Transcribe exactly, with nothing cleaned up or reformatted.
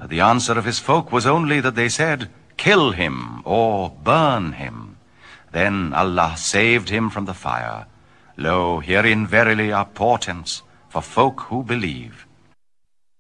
The answer of his folk was only that they said, "Kill him or burn him." Then Allah saved him from the fire. Lo, herein verily are portents for folk who believe.